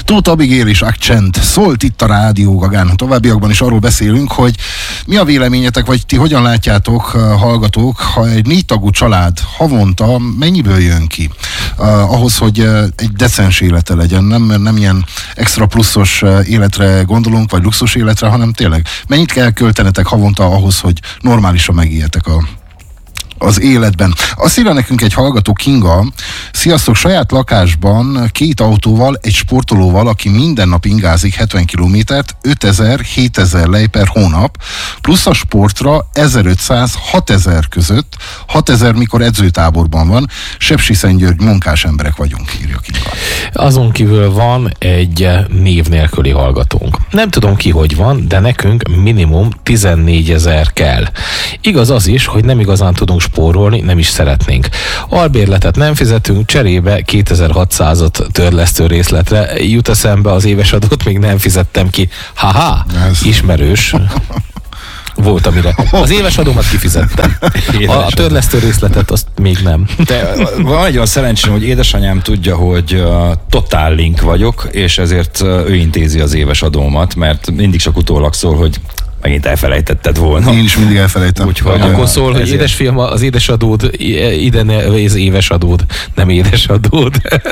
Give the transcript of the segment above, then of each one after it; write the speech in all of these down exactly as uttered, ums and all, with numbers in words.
Tóth Abigail és Accent szólt itt a Rádió Gagán. Továbbiakban is arról beszélünk, hogy mi a véleményetek, vagy ti hogyan látjátok, hallgatók, ha egy négy tagú család havonta mennyiből jön ki? Uh, ahhoz, hogy uh, egy decens élete legyen, nem, mert nem ilyen extra pluszos uh, életre gondolunk, vagy luxus életre, hanem tényleg mennyit kell költenetek havonta ahhoz, hogy normálisan megéljetek a az életben. Azt írja nekünk egy hallgató, Kinga: sziasztok, saját lakásban két autóval, egy sportolóval, aki minden nap ingázik hetven kilométert, ötezer-hétezer lej per hónap, plusz a sportra ezerötszáz-hatezer között, hatezer mikor edzőtáborban van, Sepsiszentgyörgy, munkás emberek vagyunk, írja Kinga. Azon kívül van egy név nélküli hallgatónk. Nem tudom ki, hogy van, de nekünk minimum tizennégyezer kell. Igaz az is, hogy nem igazán tudunk spórolni, nem is szeretnénk. Albérletet nem fizetünk, cserébe kétezer-hatszázat törlesztő részletre jut eszembe, az éves adót még nem fizettem ki. Haha, ismerős. Volt, amire. Az éves adómat kifizettem. A, a törlesztő részletet azt még nem. De van egy olyan szerencsém, hogy édesanyám tudja, hogy uh, Total Link vagyok, és ezért uh, ő intézi az éves adómat, mert mindig csak utólag szól, hogy megint elfelejtetted volna. Én is mindig elfelejtem. Úgyhogy akkor szól, hogy édesfiam, az édesadód, ide ne, ez évesadód, nem édesadód.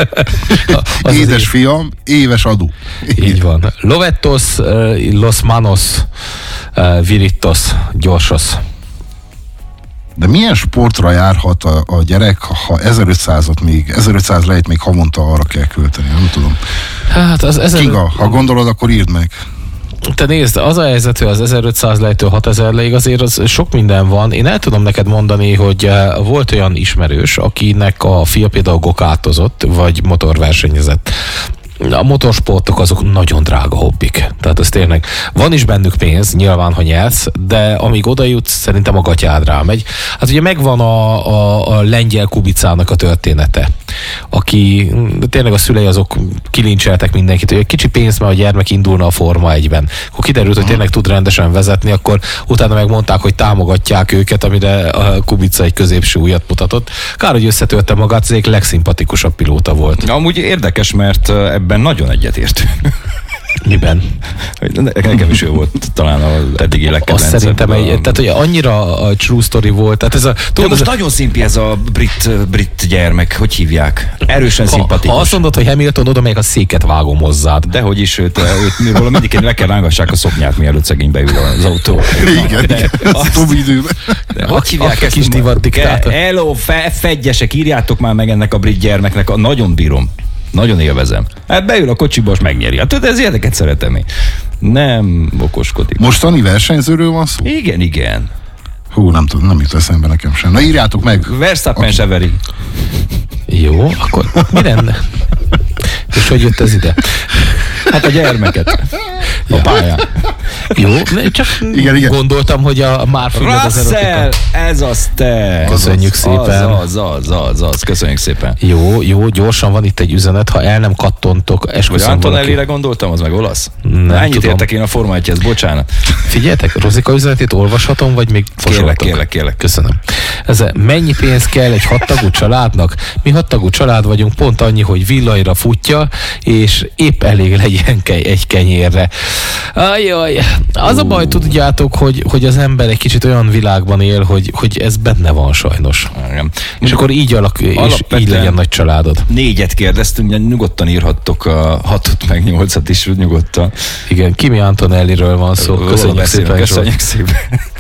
Édesfiam, éves adó. Így van. Lovettos, los manos, viritos, gyorsos. De milyen sportra járhat a, a gyerek, ha ezerötszázat még, ezerötszáz lejt még havonta arra kell költeni? Nem tudom. Hát az ezer... Kinga, ha gondolod, akkor írd meg. Te nézd, az a helyzet, hogy az ezerötszáz lejtől hatezer lejig azért az sok minden van. Én el tudom neked mondani, hogy volt olyan ismerős, akinek a fia például gokátozott, vagy motorversenyezett. A motorsportok azok nagyon drága hobbik. Tehát ez tényleg, van is bennük pénz, nyilván, ha nyersz, de amíg oda jutsz, szerintem a gatyád rámegy. Hát ugye megvan a, a, a lengyel Kubicának a története, aki tényleg a szülei azok kilincseltek mindenkit, hogy egy kicsi pénz, mert a gyermek indulna a Forma egyben. Akkor kiderült, hogy tényleg tud rendesen vezetni, akkor utána megmondták, hogy támogatják őket, amire a Kubica egy középső ujjat mutatott. Kár, hogy összetörte magát, az egyik legszimpatikusabb pilóta volt. Amúgy érdekes, mert ebben nagyon egyetértünk. Miben? Nekem is ő volt talán az eddigi legkedvencebb. Azt szerintem, egy, tehát hogy annyira a true story volt. Tehát ez a, tudod, most ez a... nagyon szimpi ez a brit, brit gyermek, hogy hívják? Erősen ha, szimpatikus. Ha azt mondod, hogy Hamilton, oda megyek, a széket vágom hozzád. Dehogy is, őt, őt róla mindig le kell rángassák a szoknyát, mielőtt szegény beül az autó. Igen, igen. Azt időben. Hogy hívják ezt? Kis divat diktátor. Hello, fe, fegyesek, írjátok már meg ennek a brit gyermeknek, a nagyon bírom. Nagyon élvezem. Hát beül a kocsiba, és megnyeri. Hát ez érdeket szeretem én. Nem okoskodik. Mostani versenyzőről van szó? Igen, igen. Hú, nem tudom, nem jut eszembe nekem sem. Na írjátok meg. Verstappen se veri. Jó, akkor mi lenne? És hogy jött ez ide? Hát a gyermeket. A pályán. Jó, csak igen, igen. Gondoltam, hogy a már függed az Russell, ez az te. Köszönjük az, szépen. Az, az, az, az, az, köszönjük szépen. Jó, jó, gyorsan van itt egy üzenet, ha el nem kattontok, esküszöm. Vagy Antonellire gondoltam, az meg olasz? Nem Ennyit tudom. értek én a Forma egyhez, bocsánat. Figyeljetek, Rozika üzenetét olvashatom, vagy még kérlek, kérlek, kérlek. Köszönöm. Ez a, mennyi pénz kell egy hattagú családnak? Mi hattagú család vagyunk, pont annyi, hogy villanyra futja, és épp elég legyen egy kenyérre. Ajaj, az a baj, tudjátok, hogy, hogy az ember egy kicsit olyan világban él, hogy, hogy ez benne van sajnos. Igen. És akkor így alak, és így legyen nagy családod. Négyet kérdeztünk, de nyugodtan írhattok a hatot meg nyolcat is, nyugodtan. Igen, Kimi Antonelliről van szó. Köszönjük szépen. Köszönjük szépen.